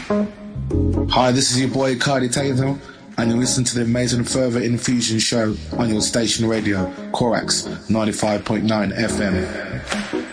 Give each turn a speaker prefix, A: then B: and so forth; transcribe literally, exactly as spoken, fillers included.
A: Hi, this is your boy Cardi Taylor, and you're listening to the amazing Further Infusion show on your station radio, Corax ninety-five point nine F M.